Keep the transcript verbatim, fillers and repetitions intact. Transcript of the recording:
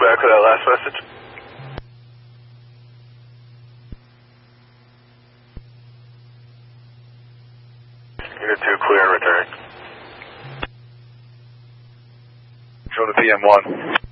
back for that last message. Unit two, clear and return. Go to P M one.